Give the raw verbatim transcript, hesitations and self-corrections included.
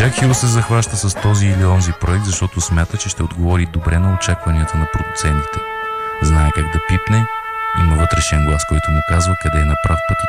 Джак Хил се захваща с този или онзи проект, защото смята, че ще отговори добре на очакванията на продуцентите. Знае как да пипне, има вътрешен глас, който му казва къде е на прав път и